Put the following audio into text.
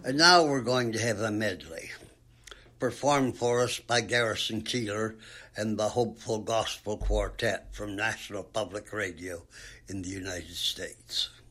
And now we're going to have a medley, performed for us by Garrison Keillor and the Hopeful Gospel Quartet from National Public Radio in the United States.